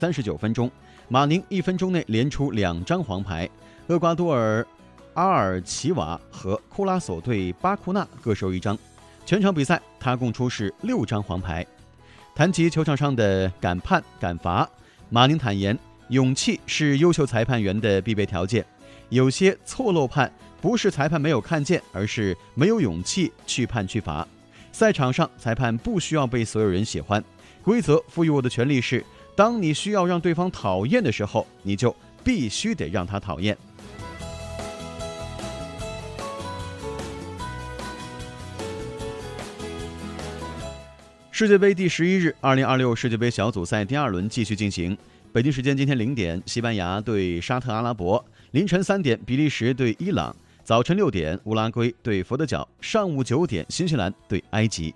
39分钟，马宁1分钟内连出2张黄牌，厄瓜多尔阿尔奇瓦和库拉索对巴库纳各收1张。全场比赛他共出示6张黄牌。谈及球场上的敢判敢罚，马宁坦言，勇气是优秀裁判员的必备条件。有些错漏判不是裁判没有看见，而是没有勇气去判去罚。赛场上，裁判不需要被所有人喜欢，规则赋予我的权利是，当你需要让对方讨厌的时候，你就必须得让他讨厌。世界杯第11日，2026世界杯小组赛第2轮继续进行。北京时间今天0点，西班牙对沙特阿拉伯；凌晨3点，比利时对伊朗；早晨6点，乌拉圭对佛得角；上午9点，新西兰对埃及。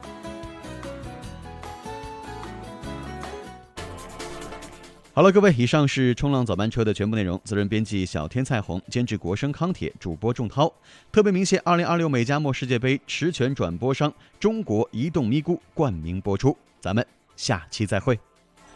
好了，各位，以上是冲浪早班车的全部内容。责任编辑小天菜红，监制国生康铁，主播仲涛。特别鸣谢2026美加墨世界杯持权转播商中国移动咪咕冠名播出。咱们下期再会。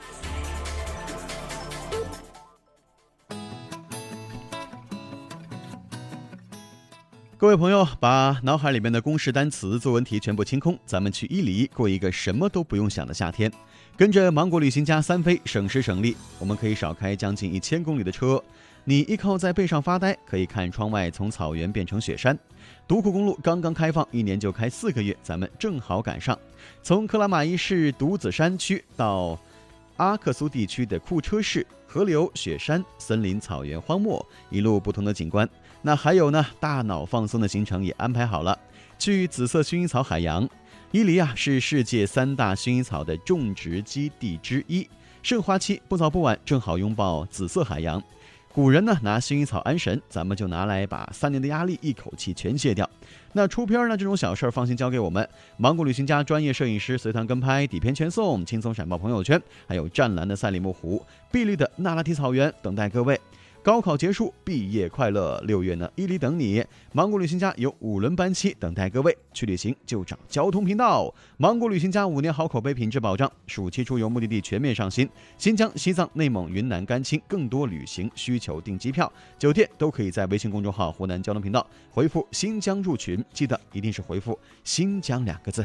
各位朋友，把脑海里面的公式单词作文题全部清空，咱们去伊犁过一个什么都不用想的夏天。跟着芒果旅行家3飞，省时省力，我们可以少开将近1000公里的车。你依靠在背上发呆，可以看窗外从草原变成雪山。独库公路刚刚开放，1年就开4个月，咱们正好赶上。从克拉玛依市独子山区到阿克苏地区的库车市，河流、雪山、森林、草原、荒漠，一路不同的景观。那还有呢，大脑放松的行程也安排好了，去紫色薰衣草海洋。伊犁是世界3大薰衣草的种植基地之一，盛花期不早不晚，正好拥抱紫色海洋。古人呢拿薰衣草安神，咱们就拿来把3年的压力一口气全卸掉。那出片呢，这种小事儿放心交给我们，芒果旅行家专业摄影师随团跟拍，底片全送，轻松闪爆朋友圈，还有湛蓝的赛里木湖、碧绿的那拉提草原等待各位。高考结束，毕业快乐，6月呢，伊犁等你。芒果旅行家有5轮班期等待各位，去旅行就找交通频道。芒果旅行家5年好口碑品质保障，暑期出游目的地全面上新，新疆、西藏、内蒙、云南、甘青，更多旅行需求订机票、酒店都可以在微信公众号湖南交通频道回复新疆入群，记得一定是回复新疆2个字。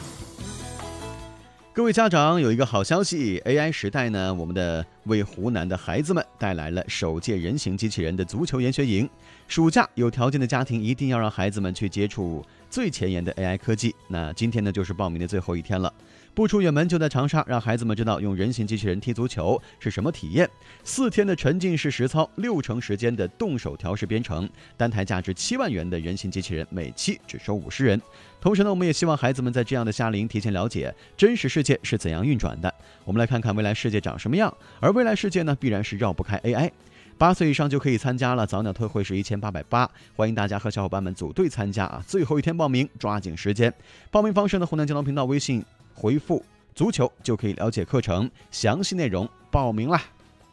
各位家长有一个好消息 ，AI 时代呢，我们的为湖南的孩子们带来了首届人形机器人的足球研学营。暑假有条件的家庭一定要让孩子们去接触最前沿的 AI 科技。那今天呢，就是报名的最后一天了。不出远门就在长沙，让孩子们知道用人形机器人踢足球是什么体验。4天的沉浸式实操，6成时间的动手调试编程，单台价值7万元的人形机器人，每期只收50人。同时呢，我们也希望孩子们在这样的夏令营提前了解真实世界是怎样运转的。我们来看看未来世界长什么样，而未来世界呢，必然是绕不开 AI。8岁以上就可以参加了，早鸟特惠是1880，欢迎大家和小伙伴们组队参加啊！最后一天报名，抓紧时间。报名方式呢，湖南交通频道微信回复足球就可以了解课程详细内容，报名啦。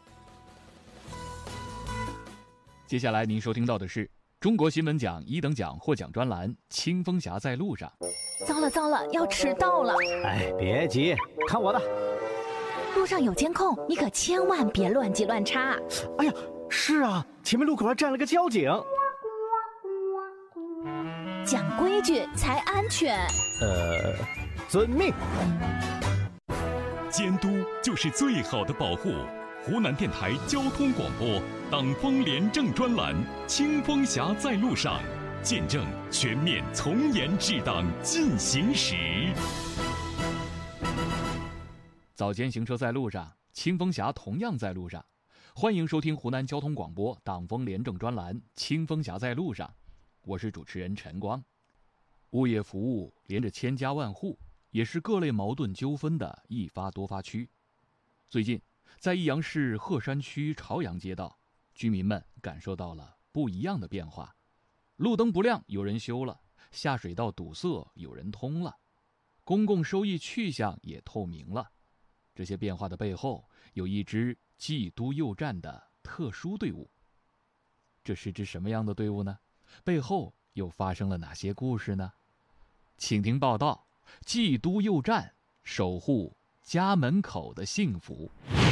接下来您收听到的是中国新闻奖1等奖获奖专栏《清风侠在路上》。 糟了，要迟到了！ 哎，别急，看我的。 路上有监控，你可千万别乱挤乱插。 哎呀，是啊，前面路口还站了个交警。 讲规矩才安全。 遵命。 监督就是最好的保护。湖南电台交通广播党风廉政专栏《清风侠在路上》，见证全面从严治党进行时。 早间行车在路上，清风侠同样在路上。欢迎收听湖南交通广播党风廉政专栏《清风侠在路上》，我是主持人陈光。物业服务连着千家万户，也是各类矛盾纠纷的一发多发区。最近，在益阳市鹤山区朝阳街道，居民们感受到了不一样的变化。路灯不亮，有人修了；下水道堵塞，有人通了；公共收益去向也透明了。这些变化的背后，有一支冀都右站的特殊队伍。这是支什么样的队伍呢？背后又发生了哪些故事呢？请听报道：冀都右站守护家门口的幸福。